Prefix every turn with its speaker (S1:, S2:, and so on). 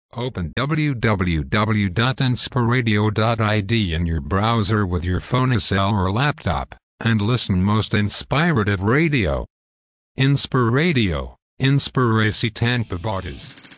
S1: Open www.inspiradio.id in your browser with your phone cell or laptop, and listen most inspirative radio. Inspiradio, Inspiracy Tanpa Borders.